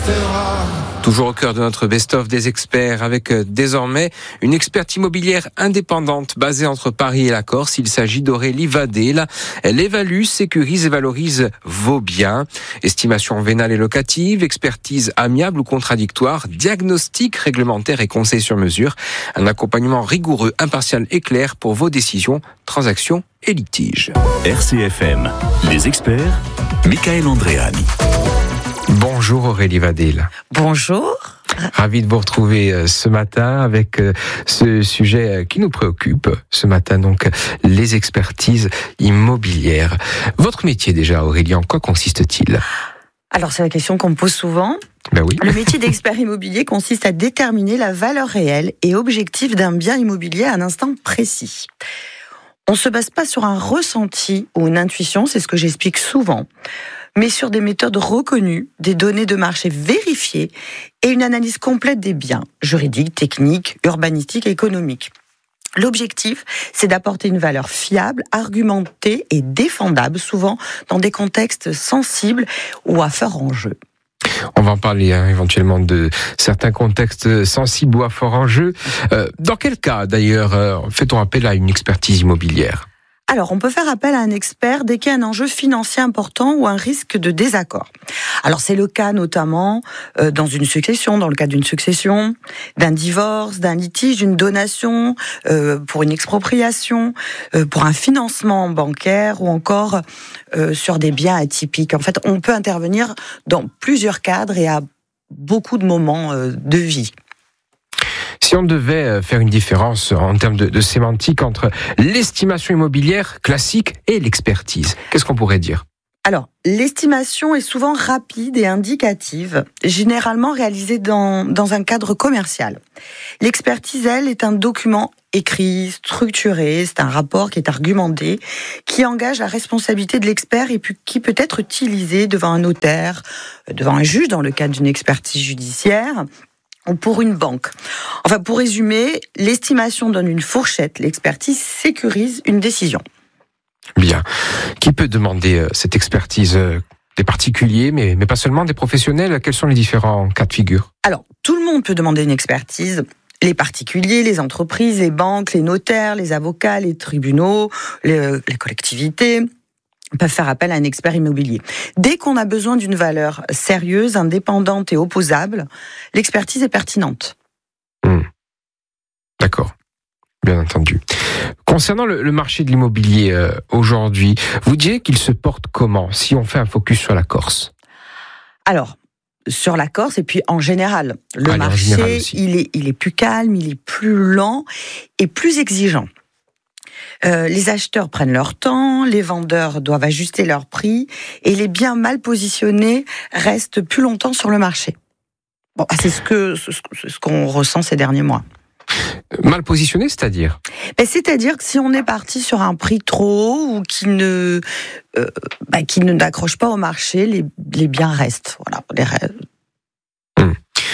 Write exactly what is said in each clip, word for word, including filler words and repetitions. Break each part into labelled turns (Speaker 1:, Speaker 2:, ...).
Speaker 1: restera.
Speaker 2: Toujours au cœur de notre best-of des experts, avec euh, désormais une experte immobilière indépendante basée entre Paris et la Corse. Il s'agit d'Aurélie Vadel. Elle évalue, sécurise et valorise vos biens. Estimation vénale et locative, expertise amiable ou contradictoire, diagnostic réglementaire et conseil sur mesure. Un accompagnement rigoureux, impartial et clair pour vos décisions, transactions et litiges.
Speaker 3: R C F M, les experts, Michael Andréani.
Speaker 2: Bonjour Aurélie Vadel.
Speaker 4: Bonjour.
Speaker 2: Ravi de vous retrouver ce matin avec ce sujet qui nous préoccupe ce matin, donc les expertises immobilières. Votre métier déjà, Aurélie, en quoi consiste-t-il ?
Speaker 4: Alors c'est la question qu'on me pose souvent.
Speaker 2: Ben oui.
Speaker 4: Le métier d'expert immobilier consiste à déterminer la valeur réelle et objective d'un bien immobilier à un instant précis. On ne se base pas sur un ressenti ou une intuition, c'est ce que j'explique souvent, mais sur des méthodes reconnues, des données de marché vérifiées et une analyse complète des biens, juridiques, techniques, urbanistiques et économiques. L'objectif, c'est d'apporter une valeur fiable, argumentée et défendable, souvent dans des contextes sensibles ou à fort enjeu.
Speaker 2: On va en parler hein, éventuellement de certains contextes sensibles ou à fort enjeu. Euh, dans quel cas, d'ailleurs, euh, fait-on appel à une expertise immobilière ?
Speaker 4: Alors, on peut faire appel à un expert dès qu'il y a un enjeu financier important ou un risque de désaccord. Alors, c'est le cas notamment euh, dans une succession, dans le cas d'une succession, d'un divorce, d'un litige, d'une donation, euh, pour une expropriation, euh, pour un financement bancaire ou encore euh, sur des biens atypiques. En fait, on peut intervenir dans plusieurs cadres et à beaucoup de moments euh, de vie.
Speaker 2: Si on devait faire une différence en termes de, de sémantique entre l'estimation immobilière classique et l'expertise, qu'est-ce qu'on pourrait dire ?
Speaker 4: Alors, l'estimation est souvent rapide et indicative, généralement réalisée dans, dans un cadre commercial. L'expertise, elle, est un document écrit, structuré, c'est un rapport qui est argumenté, qui engage la responsabilité de l'expert et puis qui peut être utilisé devant un notaire, devant un juge dans le cadre d'une expertise judiciaire, ou pour une banque. Enfin, pour résumer, l'estimation donne une fourchette, l'expertise sécurise une décision.
Speaker 2: Bien. Qui peut demander cette expertise ? Des particuliers, mais, mais pas seulement, des professionnels ? Quels sont les différents cas de figure ?
Speaker 4: Alors, tout le monde peut demander une expertise. Les particuliers, les entreprises, les banques, les notaires, les avocats, les tribunaux, les, les collectivités peuvent faire appel à un expert immobilier. Dès qu'on a besoin d'une valeur sérieuse, indépendante et opposable, l'expertise est pertinente.
Speaker 2: Mmh. D'accord, bien entendu. Concernant le, le marché de l'immobilier euh, aujourd'hui, vous diriez qu'il se porte comment si on fait un focus sur la Corse ?
Speaker 4: Alors, sur la Corse et puis en général, le
Speaker 2: ah,
Speaker 4: marché, il est, il est plus calme, il est plus lent et plus exigeant. Euh, les acheteurs prennent leur temps, les vendeurs doivent ajuster leur prix et les biens mal positionnés restent plus longtemps sur le marché. Bon, c'est ce que ce qu'on ressent ces derniers mois.
Speaker 2: Mal positionné, c'est-à-dire ?
Speaker 4: Ben, c'est-à-dire que si on est parti sur un prix trop haut ou qui ne euh, ben, qui ne n'accroche pas au marché, les, les biens restent. Voilà, les...
Speaker 2: Hum.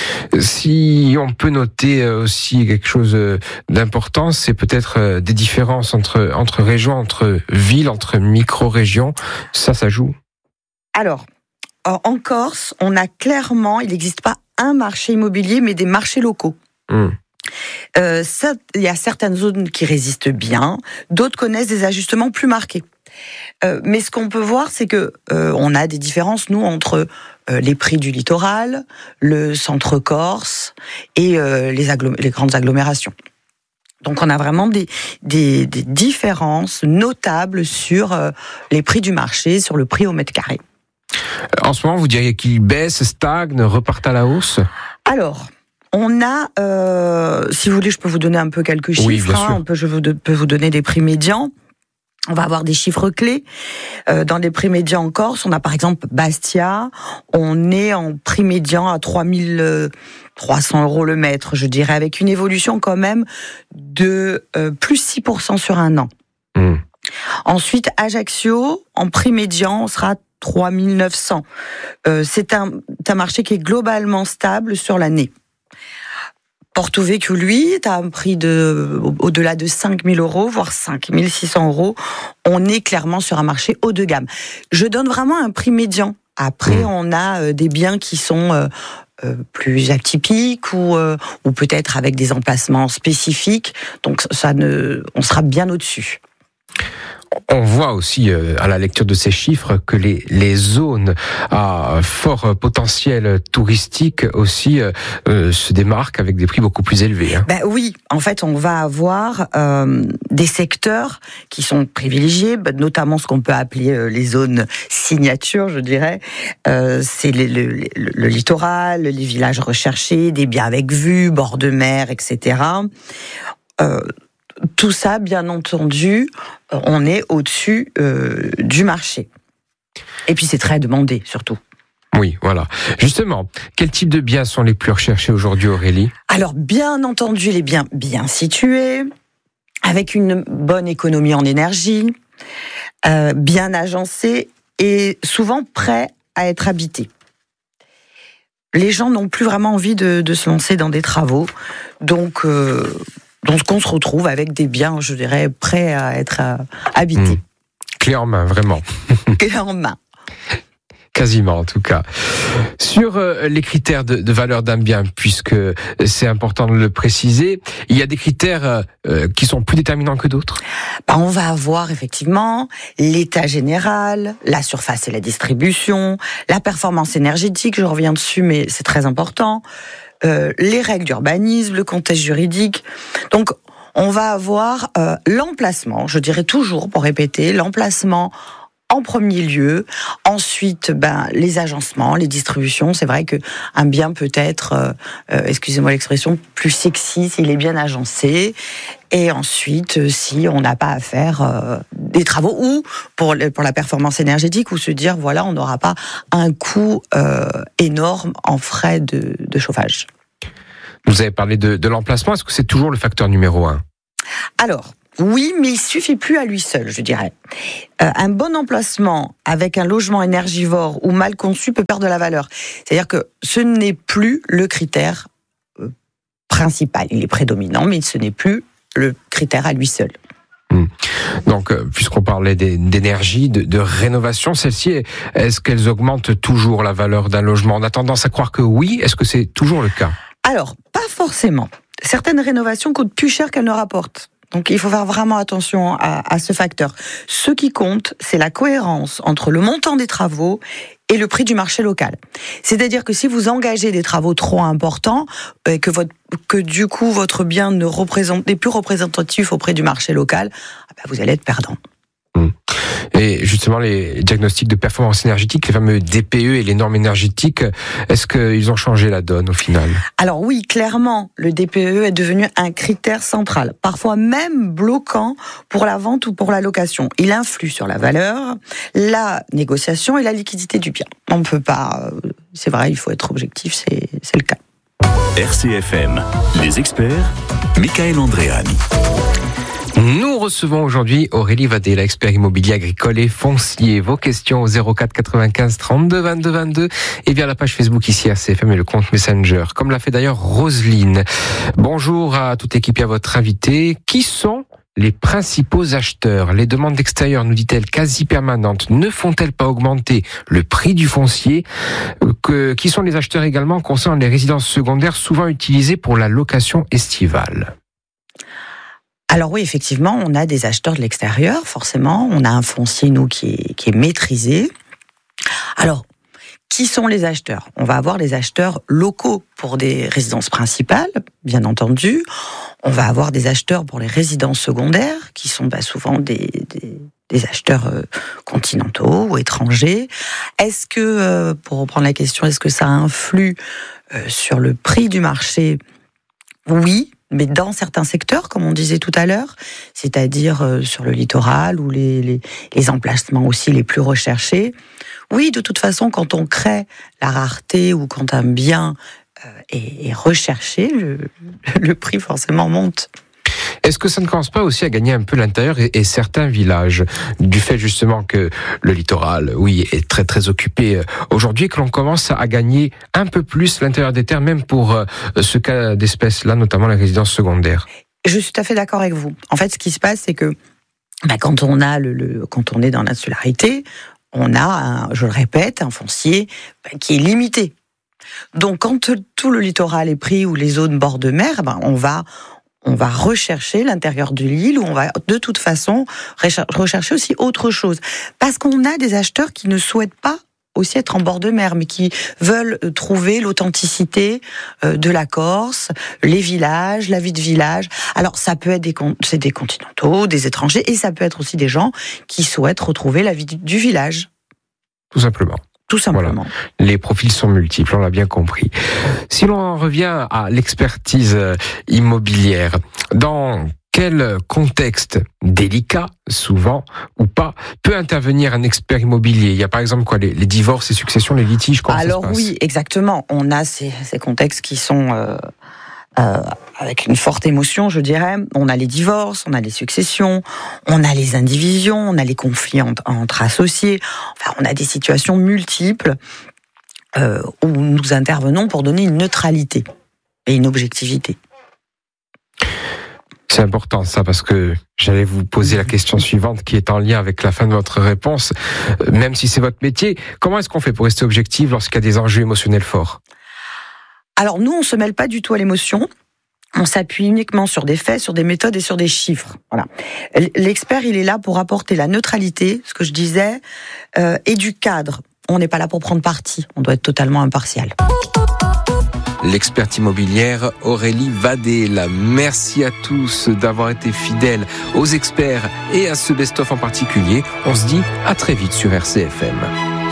Speaker 2: Si on peut noter aussi quelque chose d'important, c'est peut-être des différences entre, entre régions, entre villes, entre micro-régions. Ça, ça joue ?
Speaker 4: Alors, en Corse, on a clairement, il n'existe pas un marché immobilier, mais des marchés locaux.
Speaker 2: Mmh.
Speaker 4: Euh, ça, il y a certaines zones qui résistent bien, d'autres connaissent des ajustements plus marqués. Euh, mais ce qu'on peut voir, c'est que euh, on a des différences, nous, entre euh, les prix du littoral, le centre corse et euh, les, agglom- les grandes agglomérations. Donc on a vraiment des, des, des différences notables sur euh, les prix du marché, sur le prix au mètre carré.
Speaker 2: En ce moment, vous diriez qu'il baisse, stagne, repart à la hausse ?
Speaker 4: Alors, on a, euh, si vous voulez, je peux vous donner un peu quelques chiffres.
Speaker 2: Oui, bien sûr.
Speaker 4: Hein, on peut, je vous, peux vous donner des prix médians. On va avoir des chiffres clés. Euh, dans les prix médians en Corse, on a par exemple Bastia, on est en prix médian à trois mille trois cents euros le mètre, je dirais, avec une évolution quand même de euh, plus six pour cent sur un an.
Speaker 2: Mmh.
Speaker 4: Ensuite, Ajaccio, en prix médian, on sera à trois mille neuf cents. Euh, c'est un, un marché qui est globalement stable sur l'année. Porto Vecchio, lui, est à un prix de, au-delà de cinq mille euros, voire cinq mille six cents euros. On est clairement sur un marché haut de gamme. Je donne vraiment un prix médian, Après,
Speaker 2: mmh.
Speaker 4: on a des biens qui sont euh, euh, plus atypiques ou, euh, ou peut-être avec des emplacements spécifiques. Donc, ça ne, on sera bien au-dessus.
Speaker 2: On voit aussi euh, à la lecture de ces chiffres que les, les zones à fort potentiel touristique aussi euh, euh, se démarquent avec des prix beaucoup plus élevés. Hein.
Speaker 4: Ben oui, en fait, on va avoir euh, des secteurs qui sont privilégiés, notamment ce qu'on peut appeler euh, les zones signatures, je dirais. Euh, c'est le, le, le, le littoral, les villages recherchés, des biens avec vue, bord de mer, et cetera. Euh, Tout ça, bien entendu, on est au-dessus euh, du marché. Et puis c'est très demandé, surtout.
Speaker 2: Oui, voilà. Justement, quel type de biens sont les plus recherchés aujourd'hui, Aurélie ?
Speaker 4: Alors, bien entendu, les biens bien situés, avec une bonne économie en énergie, euh, bien agencés et souvent prêts à être habités. Les gens n'ont plus vraiment envie de, de se lancer dans des travaux, donc... Euh, Donc, on se retrouve avec des biens, je dirais, prêts à être à, habités.
Speaker 2: Mmh. Clé en main, vraiment.
Speaker 4: Clé en main.
Speaker 2: Quasiment, en tout cas. Sur euh, les critères de, de valeur d'un bien, puisque c'est important de le préciser, il y a des critères euh, qui sont plus déterminants que d'autres ?
Speaker 4: Bah, on va avoir effectivement l'état général, la surface et la distribution, la performance énergétique, je reviens dessus, mais c'est très important. Euh, les règles d'urbanisme, le contexte juridique. Donc, on va avoir euh, l'emplacement, je dirais toujours, pour répéter, l'emplacement en premier lieu. Ensuite, ben, les agencements, les distributions. C'est vrai qu'un bien peut être, euh, euh, excusez-moi l'expression, plus sexy s'il est bien agencé. Et ensuite, si on n'a pas à faire euh, des travaux, ou pour, pour la performance énergétique, ou se dire, voilà, on n'aura pas un coût euh, énorme en frais de, de chauffage.
Speaker 2: Vous avez parlé de, de l'emplacement, est-ce que c'est toujours le facteur numéro un ?
Speaker 4: Alors, oui, mais il suffit plus à lui seul, je dirais. Euh, un bon emplacement avec un logement énergivore ou mal conçu peut perdre de la valeur. C'est-à-dire que ce n'est plus le critère euh, principal. Il est prédominant, mais ce n'est plus le critère à lui seul.
Speaker 2: Mmh. Donc, euh, puisqu'on parlait d'énergie, de, de rénovation, celles-ci, est-ce qu'elles augmentent toujours la valeur d'un logement ? On a tendance à croire que oui. Est-ce que c'est toujours le cas ?
Speaker 4: Alors, pas forcément. Certaines rénovations coûtent plus cher qu'elles ne rapportent. Donc, il faut faire vraiment attention à, à ce facteur. Ce qui compte, c'est la cohérence entre le montant des travaux et le prix du marché local. C'est-à-dire que si vous engagez des travaux trop importants, et que, votre, que du coup votre bien ne représente, n'est plus représentatif auprès du marché local, ben vous allez être perdant.
Speaker 2: Mmh. Et justement, les diagnostics de performance énergétique, les fameux D P E et les normes énergétiques, est-ce qu'ils ont changé la donne au final ? Alors
Speaker 4: oui, clairement, le D P E est devenu un critère central, parfois même bloquant pour la vente ou pour la location. Il influe sur la valeur, la négociation et la liquidité du bien. On ne peut pas, c'est vrai, il faut être objectif, c'est, c'est le cas.
Speaker 3: R C F M, les experts, Michael Andréani.
Speaker 2: Nous recevons aujourd'hui Aurélie Vadé, l'expert immobilier agricole et foncier. Vos questions au zéro quatre quatre-vingt-quinze trente-deux vingt-deux vingt-deux et via la page Facebook ici R C F M et le compte Messenger, comme l'a fait d'ailleurs Roselyne. Bonjour à toute l'équipe et à votre invité. Qui sont les principaux acheteurs? Les demandes d'extérieur, nous dit-elle, quasi permanentes, ne font-elles pas augmenter le prix du foncier? Que, qui sont les acheteurs également concernant les résidences secondaires souvent utilisées pour la location estivale?
Speaker 4: Alors oui, effectivement, on a des acheteurs de l'extérieur, forcément. On a un foncier, nous, qui est, qui est maîtrisé. Alors, qui sont les acheteurs ? On va avoir les acheteurs locaux pour des résidences principales, bien entendu. On va avoir des acheteurs pour les résidences secondaires, qui sont bah, souvent des, des, des acheteurs euh, continentaux ou étrangers. Est-ce que, euh, pour reprendre la question, est-ce que ça influe euh, sur le prix du marché ? Oui. Mais dans certains secteurs, comme on disait tout à l'heure, c'est-à-dire euh, sur le littoral ou les, les, les emplacements aussi les plus recherchés, oui, de toute façon, quand on crée la rareté ou quand un bien euh, est, est recherché, le, le prix forcément monte.
Speaker 2: Est-ce que ça ne commence pas aussi à gagner un peu l'intérieur et, et certains villages, du fait justement que le littoral, oui, est très très occupé aujourd'hui, que l'on commence à gagner un peu plus l'intérieur des terres, même pour euh, ce cas d'espèce-là, notamment les résidences secondaires?
Speaker 4: Je suis tout à fait d'accord avec vous. En fait, ce qui se passe, c'est que bah, quand on a le, le quand on est dans l'insularité, on a, un, je le répète, un foncier qui est limité. Donc, quand tout le littoral est pris ou les zones bord de mer, ben, on va, on va rechercher l'intérieur de l'île où on va de toute façon rechercher aussi autre chose. Parce qu'on a des acheteurs qui ne souhaitent pas aussi être en bord de mer, mais qui veulent trouver l'authenticité de la Corse, les villages, la vie de village. Alors, ça peut être des, c'est des continentaux, des étrangers, et ça peut être aussi des gens qui souhaitent retrouver la vie du village.
Speaker 2: Tout simplement.
Speaker 4: Tout simplement.
Speaker 2: Voilà. Les profils sont multiples, on l'a bien compris. Si l'on en revient à l'expertise immobilière, dans quel contexte délicat, souvent ou pas, peut intervenir un expert immobilier? Il y a par exemple quoi, les, les divorces, les successions, les litiges, comment
Speaker 4: Alors
Speaker 2: ça se passe?
Speaker 4: Oui, exactement. On a ces, ces contextes qui sont euh, euh, avec une forte émotion, je dirais. On a les divorces, on a les successions, on a les indivisions, on a les conflits entre, entre associés. Enfin, on a des situations multiples euh, où nous intervenons pour donner une neutralité et une objectivité.
Speaker 2: C'est important ça, parce que j'allais vous poser la question suivante qui est en lien avec la fin de votre réponse. Même si c'est votre métier, comment est-ce qu'on fait pour rester objectif lorsqu'il y a des enjeux émotionnels forts?
Speaker 4: Alors nous, on ne se mêle pas du tout à l'émotion. On s'appuie uniquement sur des faits, sur des méthodes et sur des chiffres. Voilà. L'expert, il est là pour apporter la neutralité, ce que je disais, euh, et du cadre. On n'est pas là pour prendre parti. On doit être totalement impartial.
Speaker 2: L'experte immobilière Aurélie Vadel. Merci à tous d'avoir été fidèles aux experts et à ce best-of en particulier. On se dit à très vite sur R C F M.